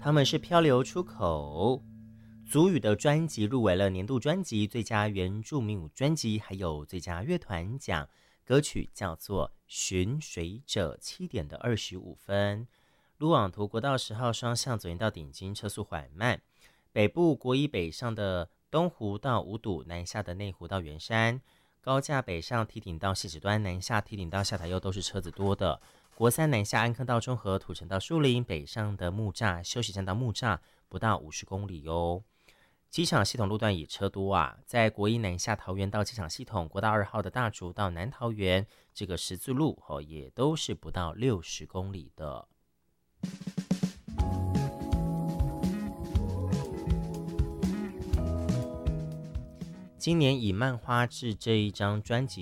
他们是漂流出口。族语的专辑入围了年度专辑、最佳原住民舞专辑，还有最佳乐团奖。歌曲叫做《寻水者》，7点的25分。鲁朗图国道10号双向左营到顶金车速缓慢。北部国一北上的东湖到五堵，南下的内湖到圆山。高架北上梯顶到戏子端，南下梯顶到下台右都是车子多的。国三南下安坑到中和，土城到树林，北上的木栅休息站到木栅不到50公里哟。机场系统路段也车多啊，在国一南下桃园到机场系统，国道2号的大竹到南桃园这个十字路也都是不到60公里的。今年以漫画志这一张专辑